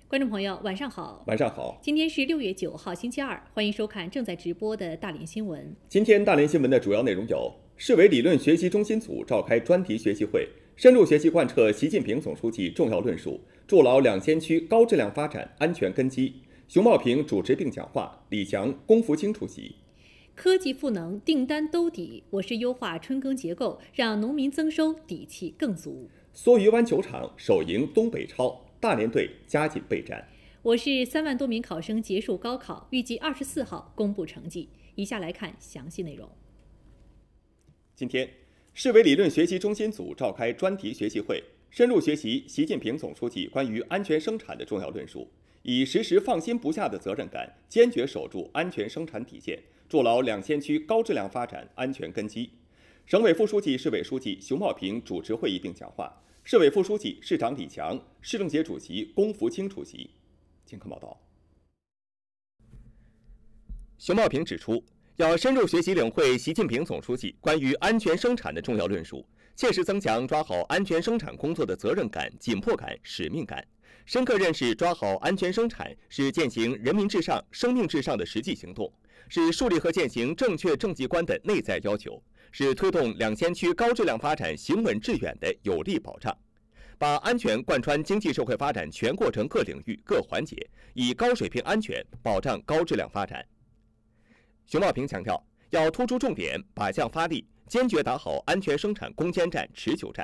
观众朋友，晚上好。 晚上好， 今天是6月9号，星期二，欢迎收看正在直播的大连新闻。 今天大连新闻的主要内容有：市委理论学习中心组召开专题学习会，深入学习贯彻习近平总书记重要论述，筑牢两仙区高质量发展安全根基。熊茂平主持并讲话，李强、龚福清出席。 科技赋能，订单兜底，我市优化春耕结构，让农民增收底气更足。 梭鱼湾球场首赢东北超，大连队加紧备战。 我市3万多名考生结束高考，预计24号公布成绩。以下来看详细内容。 今天，市委理论学习中心组召开专题学习会，深入学习习近平总书记关于安全生产的重要论述，以时时放心不下的责任感，坚决守住安全生产底线，筑牢两仙区高质量发展安全根基。省委副书记、市委书记熊茂平主持会议并讲话，市委副书记、市长李强、市政协主席龚福清出席。请看报道。熊茂平指出，要深入学习领会习近平总书记关于安全生产的重要论述，切实增强抓好安全生产工作的责任感、紧迫感、使命感，深刻认识抓好安全生产是践行人民至上、生命至上的实际行动，是树立和践行正确政绩观的内在要求，是推动两仙区高质量发展行稳致远的有力保障。把安全贯穿经济社会发展全过程各领域各环节，以高水平安全保障高质量发展。熊茂平强调，要突出重点，靶向发力，坚决打好安全生产攻坚战、持久战，